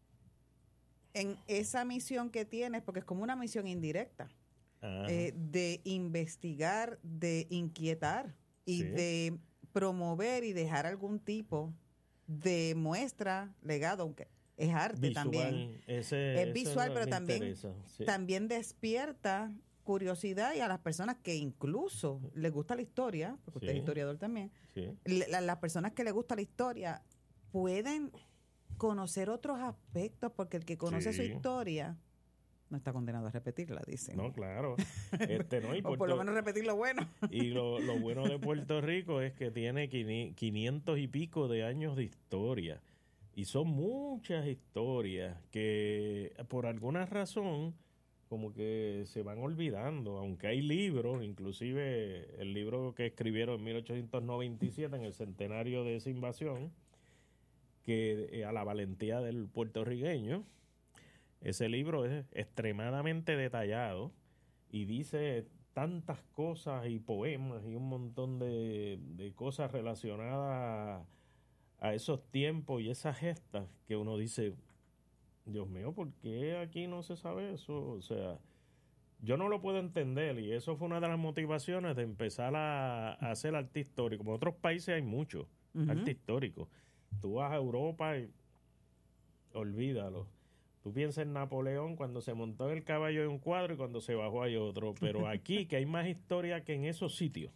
en esa misión que tienes, porque es como una misión indirecta, eh, de investigar, de inquietar y sí. de promover y dejar algún tipo de muestra, legado, aunque es arte visual, también. Ese, es visual, pero también, sí. también despierta curiosidad y a las personas que incluso les gusta la historia, porque sí. usted es historiador también, sí. la, las personas que les gusta la historia pueden conocer otros aspectos, porque el que conoce sí. su historia no está condenado a repetirla, dicen. No, claro. Este, no, y Puerto, o por lo menos repetir lo bueno. Y lo, lo bueno de Puerto Rico es que tiene quinientos y pico de años de historia. Y son muchas historias que por alguna razón como que se van olvidando, aunque hay libros, inclusive el libro que escribieron en mil ochocientos noventa y siete en el centenario de esa invasión, que eh, a la valentía del puertorriqueño. Ese libro es extremadamente detallado y dice tantas cosas y poemas y un montón de, de cosas relacionadas a, a esos tiempos y esas gestas que uno dice, Dios mío, ¿por qué aquí no se sabe eso? O sea, yo no lo puedo entender y eso fue una de las motivaciones de empezar a, a hacer arte histórico. Como en otros países hay mucho uh-huh. arte histórico. Tú vas a Europa y olvídalo. Tú piensas en Napoleón cuando se montó en el caballo de un cuadro y cuando se bajó hay otro. Pero aquí, que hay más historia que en esos sitios,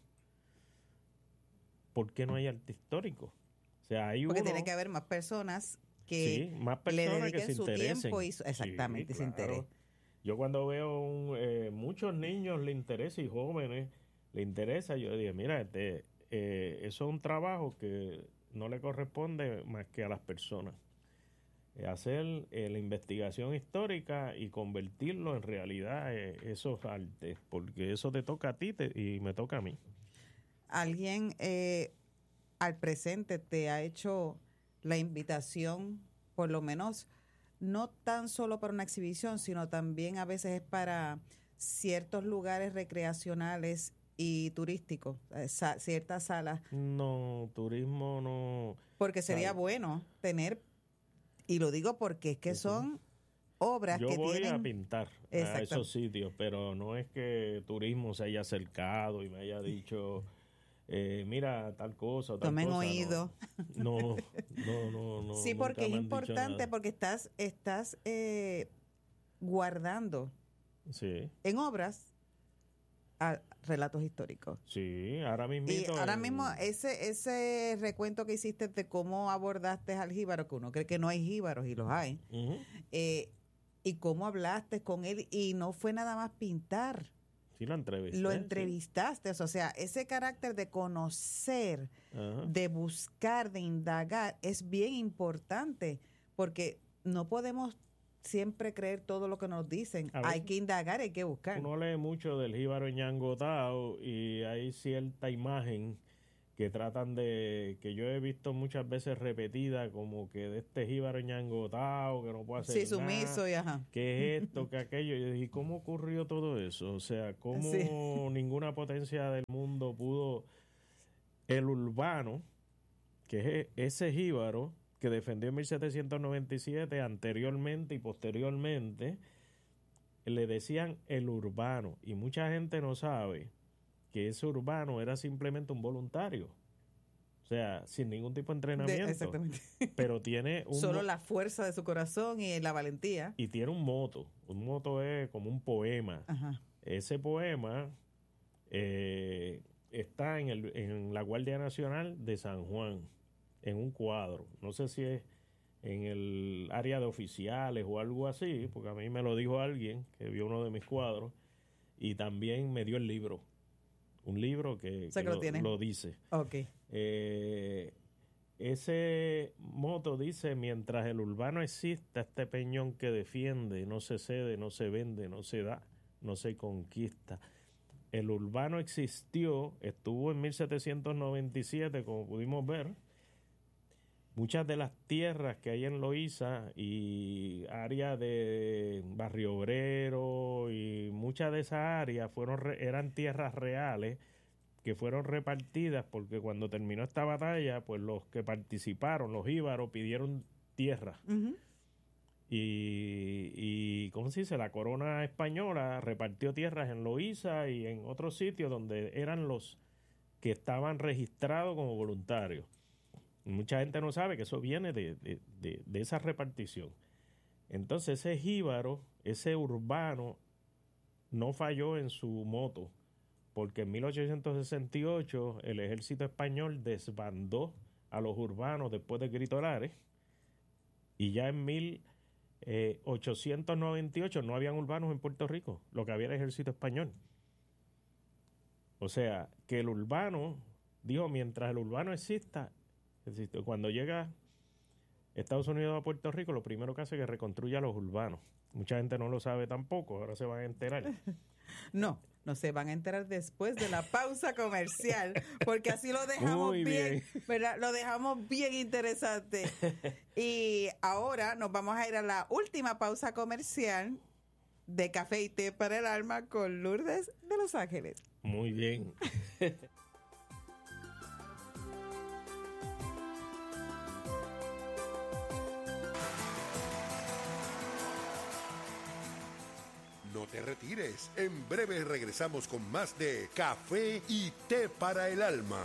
¿por qué no hay arte histórico? O sea, hay Porque uno, tiene que haber más personas que sí, más personas le dediquen que se su interesen. tiempo y su, exactamente, sí, claro. se interés. Yo cuando veo un, eh, muchos niños le interesa y jóvenes le interesa, yo digo, mira, este, eh, eso es un trabajo que no le corresponde más que a las personas. Hacer eh, la investigación histórica y convertirlo en realidad eh, esos artes, porque eso te toca a ti te, y me toca a mí. ¿Alguien eh, al presente te ha hecho la invitación, por lo menos, no tan solo para una exhibición, sino también a veces es para ciertos lugares recreacionales y turísticos, eh, sa- ciertas salas? No, turismo no. Porque sería ¿sabes? bueno tener... Y lo digo porque es que son obras Yo que voy tienen... a pintar a esos sitios, pero no es que turismo se haya acercado y me haya dicho, eh, mira, tal cosa, tal Tomen cosa. oído. No, no, no, no. no sí, porque es importante, porque porque estás, estás eh, guardando sí. en obras a relatos históricos. Sí, ahora mismo. Y ahora en... mismo ese ese recuento que hiciste de cómo abordaste al jíbaro, que uno cree que no hay jíbaros y los hay, uh-huh. eh, y cómo hablaste con él y no fue nada más pintar. Sí, lo entrevisté. Lo entrevistaste, sí. O sea, ese carácter de conocer, uh-huh. de buscar, de indagar, es bien importante, porque no podemos siempre creer todo lo que nos dicen. Hay que indagar, hay que buscar. Uno lee mucho del jíbaro ñangotao y hay cierta imagen que tratan de, que yo he visto muchas veces repetida, como que de este jíbaro ñangotao, que no puede hacer sí, nada. Sí, sumiso y ajá. ¿Qué es esto, que aquello? Y yo dije, ¿cómo ocurrió todo eso? O sea, ¿cómo sí. ninguna potencia del mundo pudo... El urbano, que es ese jíbaro que defendió en mil setecientos noventa y siete, anteriormente y posteriormente, le decían el urbano, y mucha gente no sabe que ese urbano era simplemente un voluntario. O sea, sin ningún tipo de entrenamiento. De, exactamente. Pero tiene un... Solo la fuerza de su corazón y la valentía. Y tiene un moto. Un moto es como un poema. Ajá. Ese poema eh, está en, el, en la Guardia Nacional de San Juan, en un cuadro. No sé si es en el área de oficiales o algo así, porque a mí me lo dijo alguien que vio uno de mis cuadros y también me dio el libro. Un libro que, o sea, que, que lo, lo, lo dice. Ok. Eh, ese moto dice: mientras el urbano exista, este peñón que defiende, no se cede, no se vende, no se da, no se conquista. El urbano existió, estuvo en mil setecientos noventa y siete, como pudimos ver. Muchas de las tierras que hay en Loíza y área de Barrio Obrero y muchas de esas áreas fueron eran tierras reales que fueron repartidas porque cuando terminó esta batalla, pues los que participaron, los íbaros, pidieron tierra. Uh-huh. Y, y, ¿cómo se dice? La corona española repartió tierras en Loíza y en otros sitios donde eran los que estaban registrados como voluntarios. Mucha gente no sabe que eso viene de, de, de, de esa repartición. Entonces ese jíbaro, ese urbano, no falló en su moto, porque en mil ochocientos sesenta y ocho el ejército español desbandó a los urbanos después de Grito Lares, y ya en mil ochocientos noventa y ocho no habían urbanos en Puerto Rico, lo que había era el ejército español. O sea, que el urbano, dijo, mientras el urbano exista, cuando llega Estados Unidos a Puerto Rico, lo primero que hace es que reconstruye a los urbanos. Mucha gente no lo sabe tampoco, ahora se van a enterar. No, no se van a enterar después de la pausa comercial, porque así lo dejamos Muy bien, bien, ¿verdad? Lo dejamos bien interesante. Y ahora nos vamos a ir a la última pausa comercial de Café y Té para el Alma con Lourdes de Los Ángeles. Muy bien. No te retires, en breve regresamos con más de Café y Té para el Alma.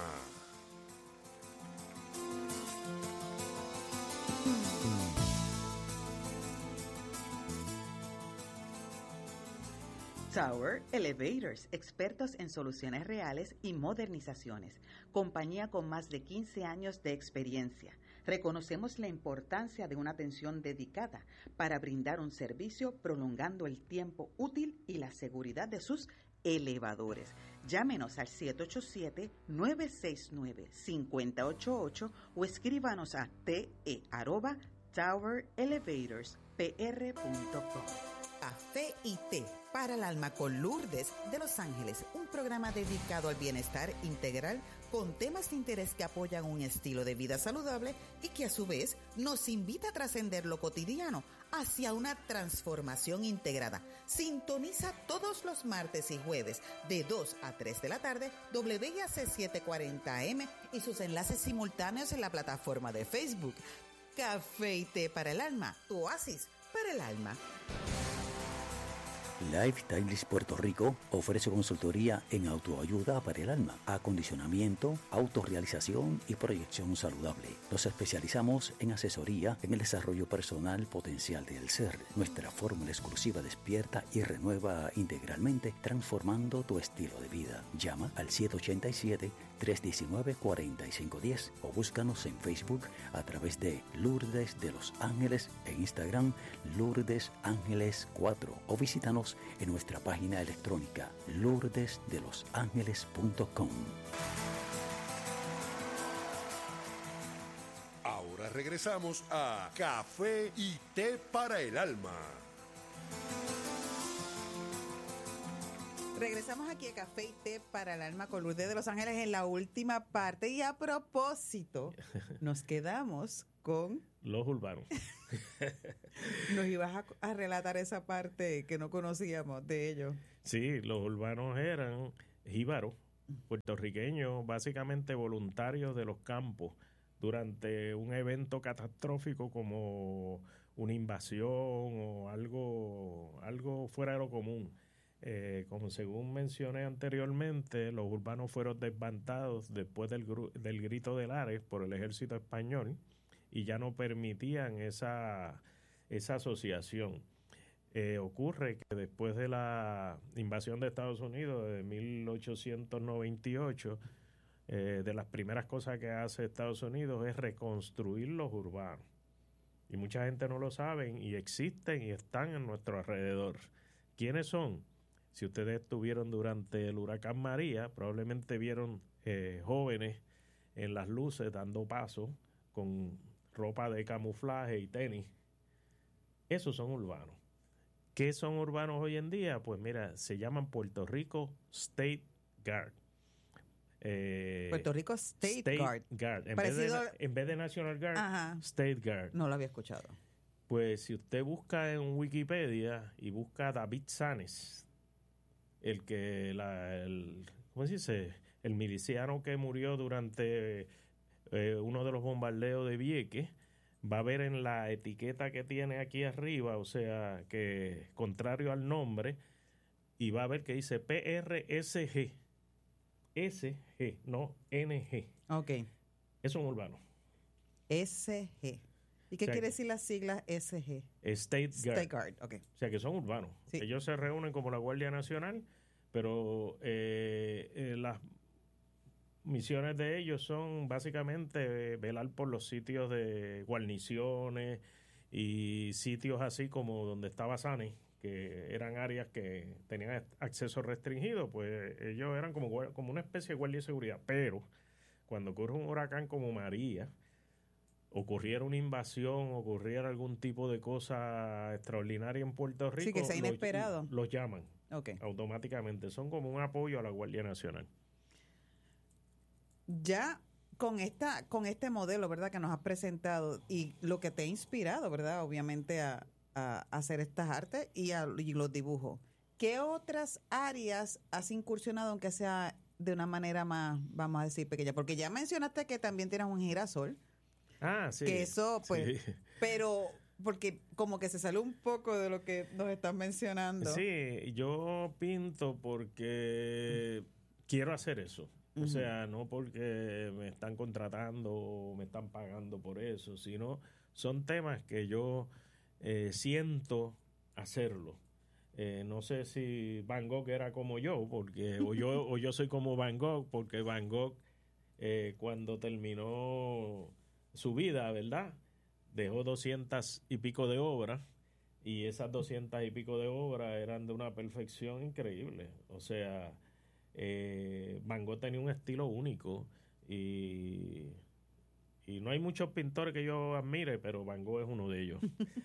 Tower Elevators, expertos en soluciones reales y modernizaciones. Compañía con más de quince años de experiencia. Reconocemos la importancia de una atención dedicada para brindar un servicio prolongando el tiempo útil y la seguridad de sus elevadores. Llámenos al siete ocho siete, nueve seis nueve, cinco cero ocho ocho o escríbanos a te arroba tower elevators p r punto com. Café y Té para el Alma con Lourdes de Los Ángeles, un programa dedicado al bienestar integral con temas de interés que apoyan un estilo de vida saludable y que a su vez nos invita a trascender lo cotidiano hacia una transformación integrada. Sintoniza todos los martes y jueves de dos a tres de la tarde W I A C setecientos cuarenta A M y sus enlaces simultáneos en la plataforma de Facebook. Café y Té para el Alma, tu oasis para el alma. Lifestyles Puerto Rico ofrece consultoría en autoayuda para el alma, acondicionamiento, autorrealización y proyección saludable. Nos especializamos en asesoría en el desarrollo personal potencial del ser. Nuestra fórmula exclusiva despierta y renueva integralmente, transformando tu estilo de vida. Llama al siete ocho siete, tres uno nueve, cuatro cinco uno cero o búscanos en Facebook a través de Lourdes de Los Ángeles, en Instagram Lourdes Ángeles cuatro o visítanos en nuestra página electrónica lourdes de los ángeles punto com. Ahora regresamos a Café y Té para el Alma. Regresamos aquí a Café y Té para el Alma con Lourdes de Los Ángeles en la última parte. Y a propósito, nos quedamos con... Los urbanos. Nos ibas a, a relatar esa parte que no conocíamos de ellos. Sí, los urbanos eran jíbaros, puertorriqueños, básicamente voluntarios de los campos durante un evento catastrófico como una invasión o algo, algo fuera de lo común. Eh, como según mencioné anteriormente, los urbanos fueron desbandados después del, gru- del grito de Lares por el ejército español y ya no permitían esa, esa asociación. Eh, ocurre que después de la invasión de Estados Unidos de mil ochocientos noventa y ocho, eh, de las primeras cosas que hace Estados Unidos es reconstruir los urbanos. Y mucha gente no lo sabe y existen y están en nuestro alrededor. ¿Quiénes son? Si ustedes estuvieron durante el huracán María, probablemente vieron eh, jóvenes en las luces dando paso con ropa de camuflaje y tenis. Esos son urbanos. ¿Qué son urbanos hoy en día? Pues mira, se llaman Puerto Rico State Guard. Eh, Puerto Rico State, State Guard. Guard. En, vez Parecido de, al- en vez de National Guard, Ajá. State Guard. No lo había escuchado. Pues si usted busca en Wikipedia y busca David Sanes, el que la, el, ¿cómo se dice? El miliciano que murió durante eh, uno de los bombardeos de Vieques, va a ver en la etiqueta que tiene aquí arriba, o sea, que contrario al nombre, y va a ver que dice P R S G. S G, no N G. Ok. Eso es un urbano. S G. ¿Y qué O sea, quiere decir las siglas S G? State Guard. State Guard, ok. O sea, que son urbanos. Sí. Ellos se reúnen como la Guardia Nacional, pero eh, eh, las misiones de ellos son básicamente eh, velar por los sitios de guarniciones y sitios así como donde estaba Sane, que eran áreas que tenían acceso restringido, pues ellos eran como, guar- como una especie de guardia de seguridad. Pero cuando ocurre un huracán como María, ocurriera una invasión, ocurriera algún tipo de cosa extraordinaria en Puerto Rico, Sí, que sea los- inesperado. Los, llaman Ok. automáticamente. Son como un apoyo a la Guardia Nacional. Ya con esta, con este modelo, ¿verdad?, que nos has presentado y lo que te ha inspirado, ¿verdad?, obviamente a, a hacer estas artes y, a, y los dibujos. ¿Qué otras áreas has incursionado, aunque sea de una manera más, vamos a decir, pequeña? Porque ya mencionaste que también tienes un girasol, Ah, sí. que eso, pues, Sí. pero porque como que se sale un poco de lo que nos estás mencionando. Sí, yo pinto porque quiero hacer eso. O Ujú. sea, no porque me están contratando o me están pagando por eso, sino son temas que yo eh, siento hacerlo. Eh, no sé si Van Gogh era como yo, porque o yo o yo soy como Van Gogh, porque Van Gogh eh, cuando terminó su vida, ¿verdad?, dejó doscientas y pico de obras, y esas doscientas y pico de obras eran de una perfección increíble. O sea, eh, Van Gogh tenía un estilo único y, y no hay muchos pintores que yo admire, pero Van Gogh es uno de ellos.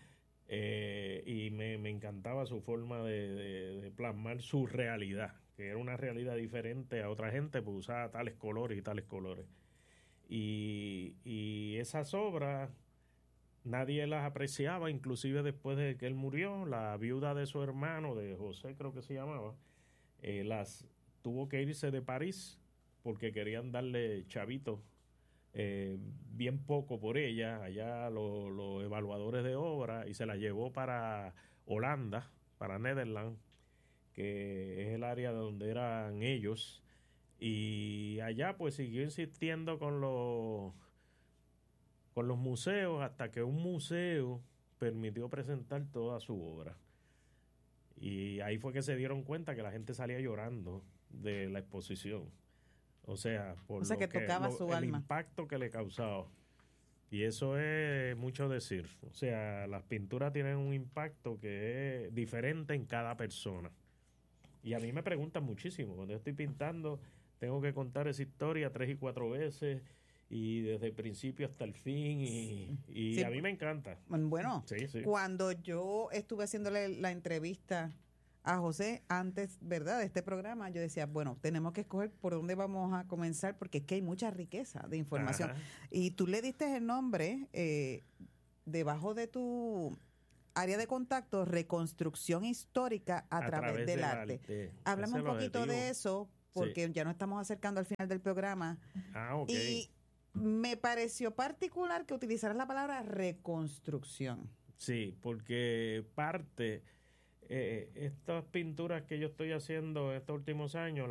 Eh, y me, me encantaba su forma de, de- de plasmar su realidad, que era una realidad diferente a otra gente, pues usaba tales colores y tales colores. Y, y esas obras nadie las apreciaba, inclusive después de que él murió, la viuda de su hermano, de José creo que se llamaba, eh, las tuvo que irse de París porque querían darle chavito, eh, bien poco por ella, allá los los evaluadores de obra, y se la llevó para Holanda, para Netherlands, que es el área donde eran ellos, y allá pues siguió insistiendo con los con los museos hasta que un museo permitió presentar toda su obra. Y ahí fue que se dieron cuenta que la gente salía llorando de la exposición. O sea, por O sea, lo que tocaba su el alma. impacto que le causaba. Y eso es mucho decir. O sea, las pinturas tienen un impacto que es diferente en cada persona. Y a mí me preguntan muchísimo. Cuando yo estoy pintando, tengo que contar esa historia tres y cuatro veces, y desde el principio hasta el fin, y, y Sí. a mí me encanta. Bueno, Sí, sí. cuando yo estuve haciéndole la entrevista a José antes, ¿verdad?, de este programa, yo decía, bueno, tenemos que escoger por dónde vamos a comenzar, porque es que hay mucha riqueza de información. Ajá. Y tú le diste el nombre, eh, debajo de tu área de contacto, Reconstrucción Histórica a, través, del, arte. Háblame Ese un es el poquito de objetivo. eso, porque ya nos estamos acercando al final del programa. Ah, ok. Y me pareció particular que utilizaras la palabra reconstrucción. Sí, porque parte, eh, estas pinturas que yo estoy haciendo estos últimos años,